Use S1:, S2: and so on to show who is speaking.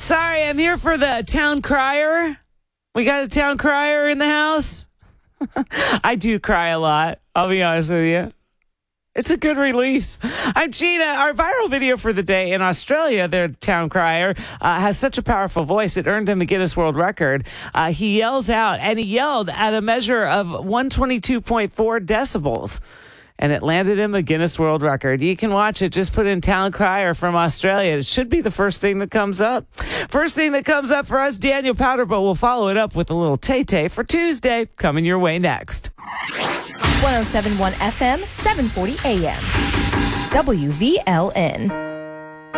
S1: Sorry, I'm here for the town crier. We got a town crier in the house. I do cry a lot, I'll be honest with you. It's a good release. I'm Gina. Our viral video for the day in Australia, their town crier, has such a powerful voice. It earned him a Guinness World Record. He yells out, and he yelled at a measure of 122.4 decibels. And it landed him a Guinness World Record. You can watch it. Just put in town crier from Australia. It should be the first thing that comes up. First thing that comes up for us, Daniel Powderboat will follow it up with a little Tay-Tay for Tuesday. Coming your way next.
S2: 107.1 FM, 740 AM. WVLN.